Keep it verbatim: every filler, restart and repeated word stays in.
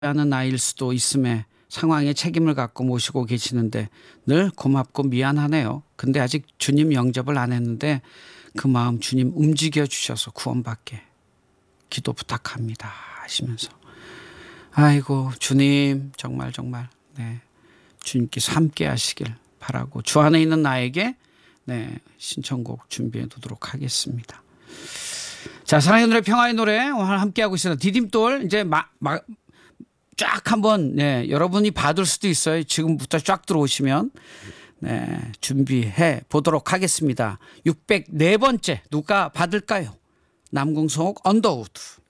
하는 나이일 수도 있음에 상황에 책임을 갖고 모시고 계시는데 늘 고맙고 미안하네요. 근데 아직 주님 영접을 안 했는데 그 마음 주님 움직여 주셔서 구원받게 기도 부탁합니다 하시면서 아이고 주님 정말 정말 네, 주님께서 함께 하시길 바라고 주 안에 있는 나에게 네, 신청곡 준비해 두도록 하겠습니다. 자, 사랑의 노래 평화의 노래 오늘 함께하고 있습니다. 디딤돌 이제 막, 막 쫙 한번 네, 여러분이 받을 수도 있어요. 지금부터 쫙 들어오시면 네, 준비해 보도록 하겠습니다. 육백사 번째 누가 받을까요? 남궁성옥 언더우드.